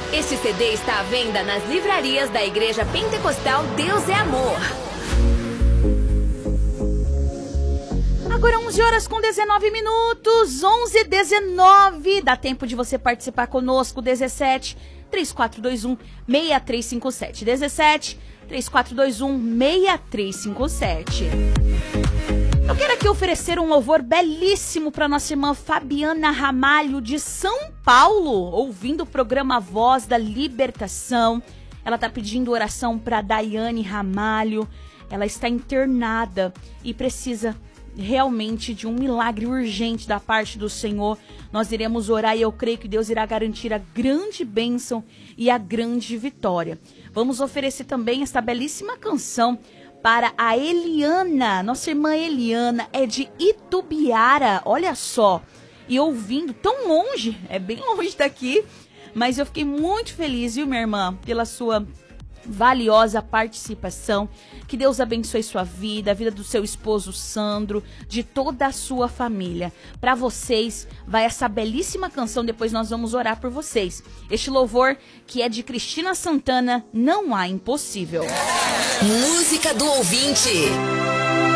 Este CD está à venda nas livrarias da Igreja Pentecostal Deus é Amor. Agora 11 horas com 19 minutos, 11h19. Dá tempo de você participar conosco, 17 3421 6357. 17 3421 6357. Eu quero aqui oferecer um louvor belíssimo para nossa irmã Fabiana Ramalho, de São Paulo, ouvindo o programa Voz da Libertação. Ela está pedindo oração para Daiane Ramalho. Ela está internada e precisa realmente de um milagre urgente da parte do Senhor. Nós iremos orar e eu creio que Deus irá garantir a grande bênção e a grande vitória. Vamos oferecer também essa belíssima canção para a Eliana. Nossa irmã Eliana é de Itubiara, olha só. E ouvindo tão longe, é bem longe daqui, mas eu fiquei muito feliz, viu, minha irmã, pela sua valiosa participação. Que Deus abençoe sua vida, a vida do seu esposo Sandro, de toda a sua família. Para vocês vai essa belíssima canção, depois nós vamos orar por vocês. Este louvor que é de Cristina Santana, Não Há Impossível. Música do ouvinte.